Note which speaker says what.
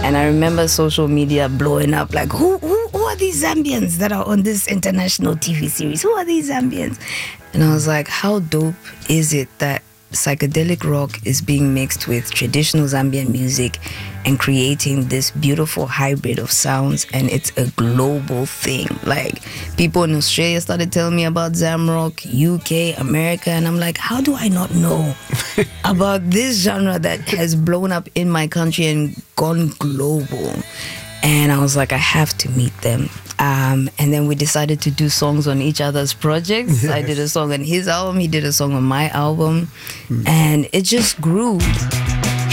Speaker 1: And I remember social media blowing up, like, who are these Zambians that are on this international TV series? Who are these Zambians? And I was like, how dope is it that psychedelic rock is being mixed with traditional Zambian music and creating this beautiful hybrid of sounds, and it's a global thing. Like, people in Australia started telling me about Zamrock, UK, America, and I'm like, how do I not know about this genre that has blown up in my country and gone global? And I was like, I have to meet them. And then we decided to do songs on each other's projects. Yes. I did a song on his album, he did a song on my album, and it just grew.